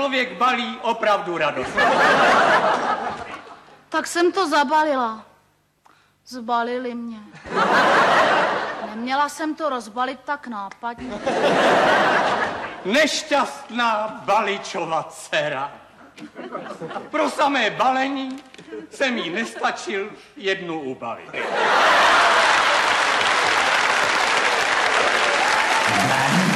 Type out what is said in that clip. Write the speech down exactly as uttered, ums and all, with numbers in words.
člověk balí opravdu radost. Tak jsem to zabalila. Zbalili mě. Neměla jsem to rozbalit tak nápadně. Nešťastná Baličova dcera. Pro samé balení jsem jí nestačil jednu ubalit. Man.